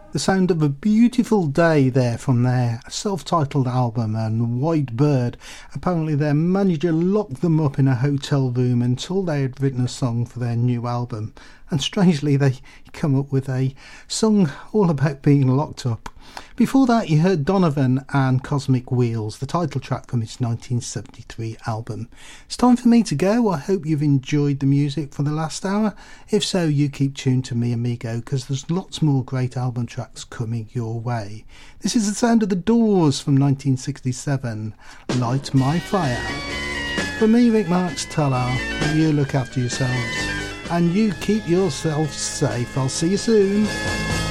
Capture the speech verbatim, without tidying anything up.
The sound of A Beautiful Day there from their self-titled album, and White Bird. Apparently their manager locked them up in a hotel room until they had written a song for their new album, and strangely they come up with a song all about being locked up. Before that you heard Donovan and Cosmic Wheels, the title track from his nineteen seventy-three album. It's time for me to go. I hope you've enjoyed the music for the last hour. If so, you keep tuned to me, amigo, because there's lots more great album tracks coming your way. This is the sound of The Doors from nineteen sixty-seven, Light My Fire. For me, Rick Marks, ta-la, you look after yourselves and you keep yourselves safe. I'll see you soon.